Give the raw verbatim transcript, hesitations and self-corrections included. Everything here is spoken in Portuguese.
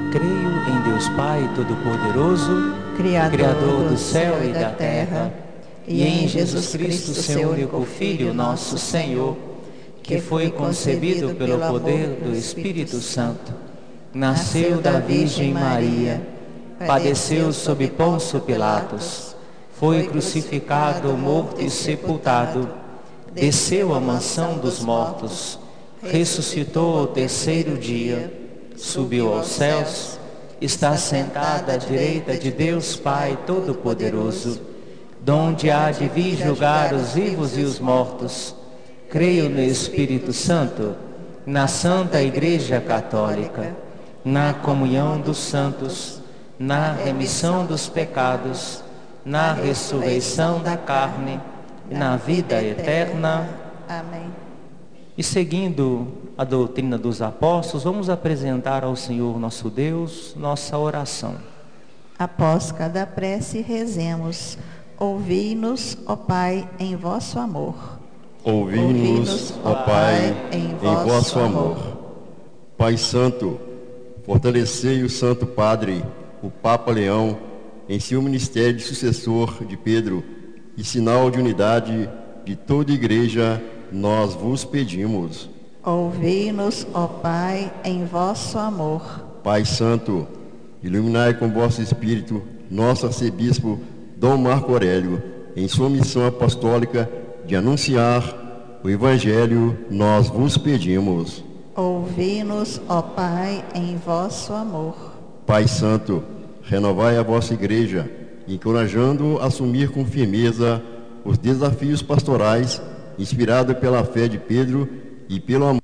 Creio em Deus Pai Todo-Poderoso, Criador, Criador do céu e da terra, e em Jesus Cristo, seu único Filho, nosso Senhor, que foi concebido pelo poder do Espírito Santo, nasceu da Virgem Maria, padeceu sob Pôncio Pilatos, foi crucificado, morto e sepultado, desceu à mansão dos mortos, ressuscitou ao terceiro dia, subiu aos céus, está sentado à direita de Deus Pai Todo-Poderoso, donde há de vir julgar os vivos e os mortos. Creio no Espírito Santo, na Santa Igreja Católica, na comunhão dos santos, na remissão dos pecados, na ressurreição da carne, na vida eterna. Amém. E seguindo a doutrina dos apóstolos, vamos apresentar ao Senhor nosso Deus nossa oração. Após cada prece, rezemos: ouvi-nos, ó Pai, em vosso amor. Ouvi-nos, ó Pai, em vosso amor. Pai Santo, fortalecei o Santo Padre, o Papa Leão, em seu ministério de sucessor de Pedro, e sinal de unidade de toda a Igreja, nós vos pedimos. Ouvi-nos, ó Pai, em vosso amor. Pai Santo, iluminai com vosso Espírito nosso arcebispo Dom Marco Aurélio, em sua missão apostólica de anunciar o Evangelho, nós vos pedimos. Ouvi-nos, ó Pai, em vosso amor. Pai Santo, renovai a vossa Igreja, encorajando-o a assumir com firmeza os desafios pastorais, inspirado pela fé de Pedro e pelo amor